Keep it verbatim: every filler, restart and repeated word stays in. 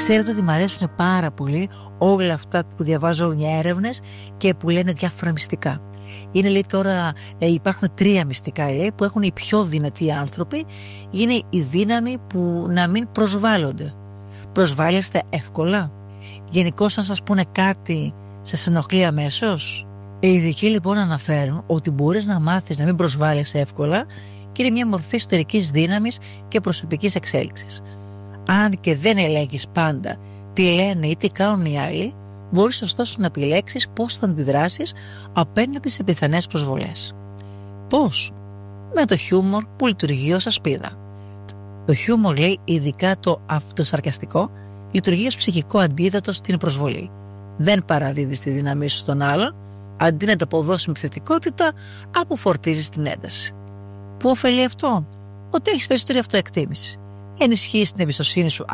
Ξέρετε ότι μου αρέσουν πάρα πολύ όλα αυτά που διαβάζω για έρευνες και που λένε διάφορα μυστικά. Είναι, λέει, τώρα ε, υπάρχουν τρία μυστικά, λέει, που έχουν οι πιο δυνατοί άνθρωποι. Είναι η δύναμη που να μην προσβάλλονται. Προσβάλλεστε εύκολα? Γενικώς, αν σας πούνε κάτι, σας ενοχλεί αμέσως? Οι ειδικοί λοιπόν αναφέρουν ότι μπορείς να μάθεις να μην προσβάλλεσαι εύκολα και είναι μια μορφή εσωτερικής δύναμης και προσωπικής εξέλιξης. Αν και δεν ελέγχεις πάντα τι λένε ή τι κάνουν οι άλλοι, μπορείς ωστόσο να επιλέξεις πώς θα αντιδράσεις απέναντι σε πιθανές προσβολές. Πώς? Με το χιούμορ που λειτουργεί ως ασπίδα. Το χιούμορ, λέει, ειδικά το αυτοσαρκαστικό, λειτουργεί ως ψυχικό αντίδοτο στην προσβολή. Δεν παραδίδεις τη δύναμή σου στον άλλον, αντί να το αποδώσει με θετικότητα, αποφορτίζεις την ένταση. Πού ωφελεί αυτό? Ότι έχεις περισσότερη αυτοεκτίμηση. Ενισχύεις την εμπιστοσύνη σου